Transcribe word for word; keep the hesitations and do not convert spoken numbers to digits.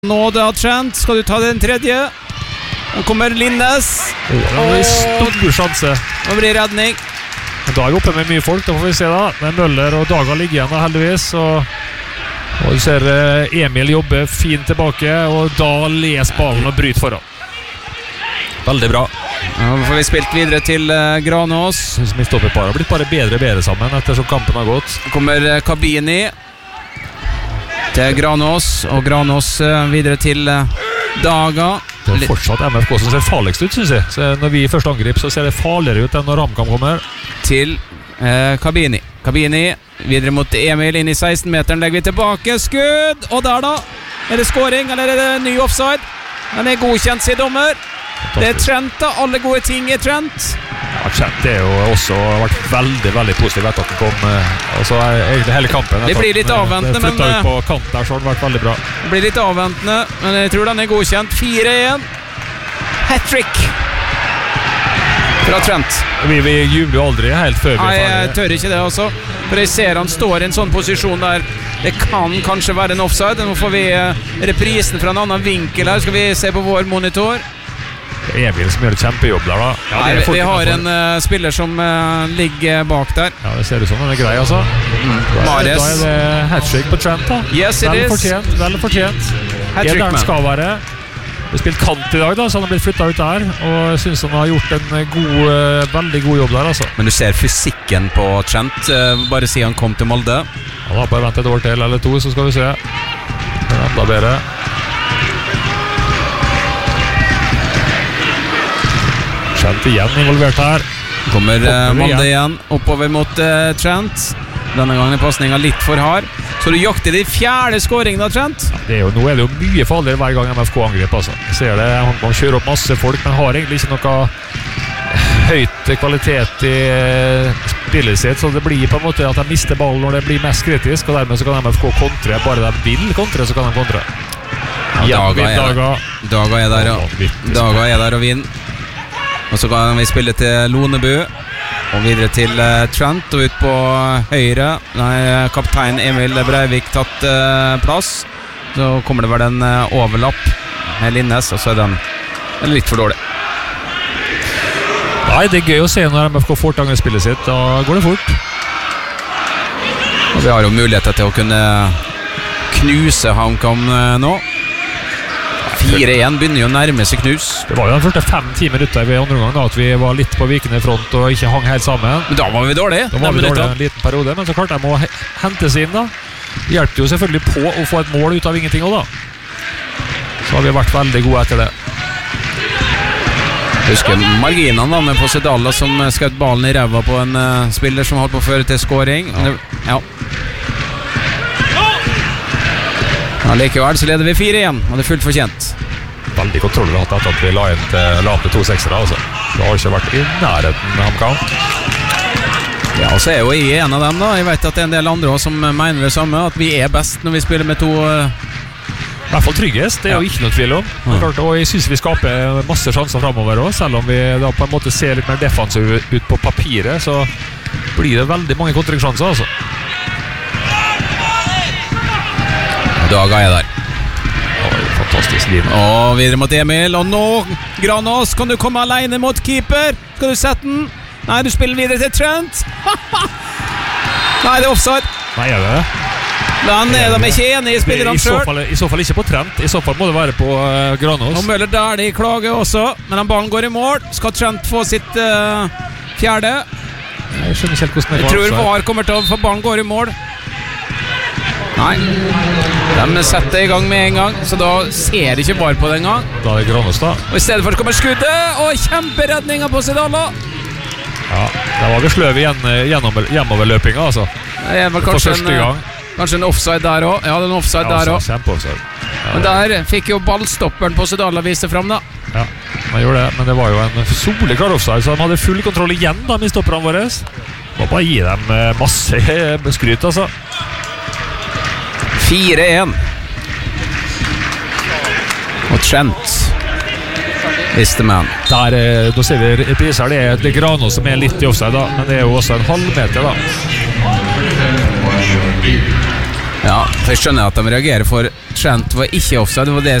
Nå da Trent, skal du ta den tredje? Nå kommer Linnes. Det er stor sjanse. Nå blir redning. Da er vi oppe med mye folk, da får vi se da. Men Møller og Daga ligger igjen da, heldigvis. Og, og du ser Emil jobbe fint tilbake, og da les ballen og bryter foran. Veldig bra. Nå får vi spilt videre til uh, Granås. Synes vi stopper par. Det har blitt bare bedre og bedre sammen ettersom kampen har gått. Nå kommer uh, Kabini til Granås, og Granås uh, videre til uh, Daga. Det er fortsatt M F K som ser farligst ut, synes jeg. Så når vi først angriper, så ser det farligere ut enn når Ramkam kommer. Til uh, Kabini. Kabini videre mot Emil, inn i seksten-meteren, legger vi tilbake, skudd, og der da, er det scoring, eller er det ny offside? Den er godkjent, sier dommer. Det er Trent da, alle gode ting i Trent. Ja, Trent er jo også vært veldig, veldig positiv etter at den kom, altså egentlig hele kampen. Det blir litt avventende, men... Det flyttet ut på kant der, så har det vært veldig bra. Det blir litt avventende, men jeg tror den er godkjent. fire én. Hat-trick fra Trent. Vi, vi jubler jo aldri helt før vi er ferdig. Nei, jeg tør ikke det også. For jeg ser han står i en sånn posisjon der det kan kanskje være en offside. Nå får vi reprisen fra en annen vinkel her. Skal vi se på vår monitor. Det er Emil som gjør et kjempejobb der da. Ja, Nei, vi, vi har en uh, spiller som uh, ligger bak der. Ja, det ser ut som den er grei altså. Mm. Da, da er det hat-trick på Trent da. Yes, it vel is. Fortjent, vel fortjent. Hat-trick, der den skal være. Vi har spilt kant i dag da, så han har blitt flyttet ut der. Og jeg synes han har gjort en god, uh, veldig god jobb der altså. Men du ser fysikken på Trent, uh, bare siden han kom til Molde. Han har bare ventet et år til eller to, så skal vi se. Det er enda bedre. Trent igjen involvert her. Kommer uh, Molde igjen oppover mot uh, Trent. Denne gangen er passningen litt for hard. Så du jakter de fjerde skåringen da, Trent? Ja, det er jo, nå er det jo mye farligere hver gang M F K angriper altså. Jeg ser det, han, han kjører opp masse folk, men har egentlig ikke noe høyt kvalitet i spillet sitt, så det blir på en måte at de mister ballen når det blir mest kritisk, og dermed så kan M F K kontre, bare de vil kontre, så kan de kontre. Ja, Daga, er Daga. Daga er der, ja. Daga er der og vinner. Og så kan vi spille til Lonebu og videre til uh, Trent og ut på høyre. Nei, kaptein Emil Breivik tatt uh, plass. Så kommer det vel en uh, overlapp med Linnes, og så er den, den litt for dårlig. Nei, det er gøy å se når M F K får til angrepsspillet sitt. Da går det fort. Og vi har jo muligheter til å kunne knuse HamKam uh, nå. fire én begynner jo å nærme seg knus. Det var jo den første fem-ti minutter ved andre omgang da, at vi var litt på vikende front og ikke hang helt sammen. Men da var vi dårlige. Da var vi dårlige en liten periode, men så klart jeg må hente seg inn da. Det hjelper jo selvfølgelig på å få et mål ut av ingenting også da. Så har vi vært veldig gode etter det. Jeg husker marginene da med Posedalla som skjøt ballen i ræva på en uh, spiller som holdt på å føre til scoring. Ja. Ja. Ja, likevel så leder vi fire igjen, og det er fullt fortjent. Veldig kontroll vi har hatt etter at vi la inn til, la til to seksere altså. Det har ikke vært i nærheten med HamKam. Ja, og så er jo jeg en av dem da. Jeg vet at det er en del andre også som mener det samme, at vi er best når vi spiller med to uh... I hvert fall tryggest, det er jo ikke noe tvil om. Ja. Og jeg synes vi skaper masse sjanser fremover også, selv om vi da på en måte ser litt mer defensiv ut på papiret, så blir det veldig mange kontringsjanser altså. Daga er der. Oi, fantastisk liv. Og videre mot Emil. Og nå, Granås, kan du komme alene mot keeper? Skal du sette den? Nei, du spiller videre til Trent. Nei, det er offside. Nei, er det det? Den er de ikke enige i spillerne selv. I så fall ikke på Trent. I så fall må det være på uh, Granås. Og Møller der, de klager også. Men den ballen går i mål. Skal Trent få sitt uh, fjerde? Jeg skjønner ikke helt hvordan det Jeg tror VAR kommer til å få ballen går i mål. Nei, de setter i gang med en gang, så da ser de ikke bare på den gang. Da er det Granås da. Og i stedet for kommer skuddet, og kjemperedning av Posedalla. Ja, det var vi sløv igjen gjennom, hjemoverløpinga altså. Det er vel kanskje en, kanskje en offside der også. Ja, det er en offside ja, der også. Kjempeoffside. Ja, men der fikk jo ballstopperen Posedalla vise frem da. Ja, man gjorde det, men det var jo en soleklar offside, så de hadde full kontroll igjen da, med stopperne våre. Må bare gi dem masse skryt altså. fire én. Og Trent is the man. Der, da ser vi repriser. Det er, det er Granås som er litt i offside da, men det er jo også en halvmeter da. Ja, for jeg skjønner at de reagerer for Trent var ikke offside. Det var det